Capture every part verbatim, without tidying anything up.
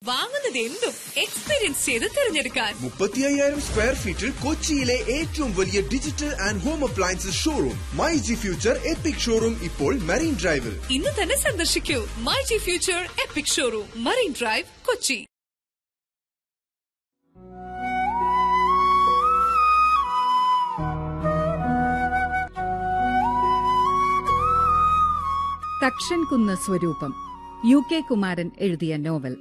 വാങ്ങുന്നത് എന്തും എക്സ്പീരിയൻസ് ചെയ്ത് തിരഞ്ഞെടുക്കാൻ മുപ്പത്തി അയ്യായിരം സ്ക്വയർ ഫീറ്റിൽ കൊച്ചിയിലെ ഏറ്റവും വലിയ digital and home appliances showroom my G future EPIC showroom ഇപ്പോൾ മറീൻ ഡ്രൈവിൽ. ഇന്ന് തന്നെ സന്ദർശിക്കൂ my G future EPIC showroom, marine drive, Kochi. Thakshankunnu സ്വരൂപം, യു കെ കുമാരൻ എഴുതിയ നോവൽ.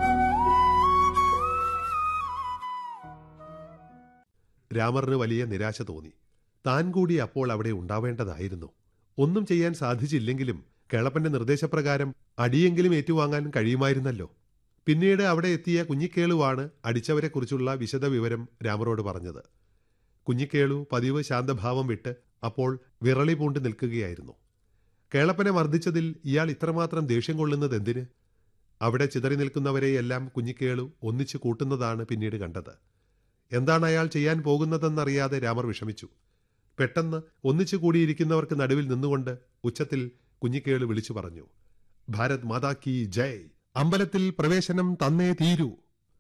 രാമറിന് വലിയ നിരാശ തോന്നി. താൻ കൂടി അപ്പോൾ അവിടെ ഉണ്ടാവേണ്ടതായിരുന്നു. ഒന്നും ചെയ്യാൻ സാധിച്ചില്ലെങ്കിലും കേളപ്പന്റെ നിർദ്ദേശപ്രകാരം അടിയെങ്കിലും ഏറ്റുവാങ്ങാൻ കഴിയുമായിരുന്നല്ലോ. പിന്നീട് അവിടെ എത്തിയ കുഞ്ഞിക്കേളുവാണ് അടിച്ചവരെക്കുറിച്ചുള്ള വിശദ വിവരം രാമറോട് പറഞ്ഞത്. കുഞ്ഞിക്കേളു പതിവ് ശാന്തഭാവം വിട്ട് അപ്പോൾ വിറളി പൂണ്ട് നിൽക്കുകയായിരുന്നു. കേളപ്പനെ മർദ്ദിച്ചതിൽ ഇയാൾ ഇത്രമാത്രം ദേഷ്യം കൊള്ളുന്നത് എന്തിന്? അവിടെ ചിതറി നിൽക്കുന്നവരെയെല്ലാം കുഞ്ഞിക്കേളു ഒന്നിച്ചു കൂട്ടുന്നതാണ് പിന്നീട് കണ്ടത്. എന്താണ് അയാൾ ചെയ്യാൻ പോകുന്നതെന്നറിയാതെ രാമർ വിഷമിച്ചു. പെട്ടെന്ന് ഒന്നിച്ചു കൂടിയിരിക്കുന്നവർക്ക് നടുവിൽ നിന്നുകൊണ്ട് ഉച്ചത്തിൽ കുഞ്ഞിക്കേളു വിളിച്ചു പറഞ്ഞു, ഭാരത് മാതാ കീ ജയ്, അമ്പലത്തിൽ പ്രവേശനം തന്നേ തീരൂ.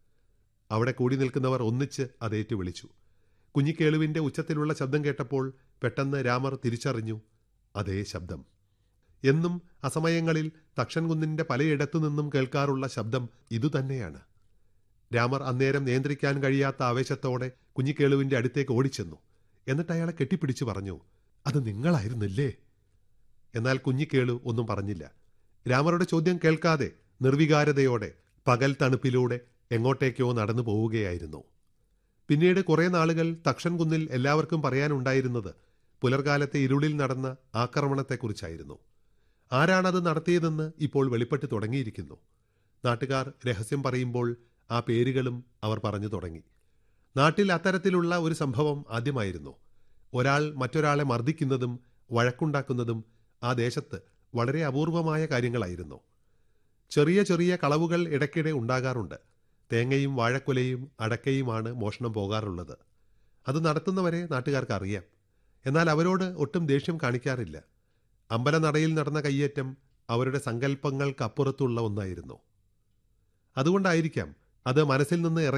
അവിടെ കൂടി നിൽക്കുന്നവർ ഒന്നിച്ച് അതേറ്റു വിളിച്ചു. കുഞ്ഞിക്കേളുവിന്റെ ഉച്ചത്തിലുള്ള ശബ്ദം കേട്ടപ്പോൾ പെട്ടെന്ന് രാമർ തിരിച്ചറിഞ്ഞു, അതേ ശബ്ദം. എന്നും അസമയങ്ങളിൽ തക്ഷൻകുന്നിന്റെ പലയിടത്തു നിന്നും കേൾക്കാറുള്ള ശബ്ദം ഇതുതന്നെയാണ്. രാമർ അന്നേരം നിയന്ത്രിക്കാൻ കഴിയാത്ത ആവേശത്തോടെ കുഞ്ഞിക്കേളുവിന്റെ അടുത്തേക്ക് ഓടിച്ചെന്നു. എന്നിട്ട് അയാളെ കെട്ടിപ്പിടിച്ചു പറഞ്ഞു, അത് നിങ്ങളായിരുന്നില്ലേ? എന്നാൽ കുഞ്ഞിക്കേളു ഒന്നും പറഞ്ഞില്ല. രാമറുടെ ചോദ്യം കേൾക്കാതെ നിർവികാരതയോടെ പകൽ തണുപ്പിലൂടെ എങ്ങോട്ടേക്കോ നടന്നു പോവുകയായിരുന്നു. പിന്നീട് കുറെ നാളുകൾ തക്ഷൻകുന്നിൽ എല്ലാവർക്കും പറയാനുണ്ടായിരുന്നത് പുലർകാലത്തെ ഇരുളിൽ നടന്ന ആക്രമണത്തെക്കുറിച്ചായിരുന്നു. ആരാണത് നടത്തിയതെന്ന് ഇപ്പോൾ വെളിപ്പെട്ട് തുടങ്ങിയിരിക്കുന്നു. നാട്ടുകാർ രഹസ്യം പറയുമ്പോൾ ആ പേരുകളും അവർ പറഞ്ഞു തുടങ്ങി. നാട്ടിൽ അത്തരത്തിലുള്ള ഒരു സംഭവം ആദ്യമായിരുന്നു. ഒരാൾ മറ്റൊരാളെ മർദ്ദിക്കുന്നതും വഴക്കുണ്ടാക്കുന്നതും ആ ദേശത്ത് വളരെ അപൂർവമായ കാര്യങ്ങളായിരുന്നു. ചെറിയ ചെറിയ കളവുകൾ ഇടയ്ക്കിടെ ഉണ്ടാകാറുണ്ട്. തേങ്ങയും വാഴക്കുലയും അടക്കയുമാണ് മോഷണം പോകാറുള്ളത്. അത് നടത്തുന്നവരെ നാട്ടുകാർക്ക് അറിയാം. എന്നാൽ അവരോട് ഒട്ടും ദേഷ്യം കാണിക്കാറില്ല. അമ്പലനടയിൽ നടന്ന കയ്യേറ്റം അവരുടെ സങ്കല്പങ്ങൾക്കപ്പുറത്തുള്ള ഒന്നായിരുന്നു. അതുകൊണ്ടായിരിക്കാം അത് മനസ്സിൽ നിന്ന്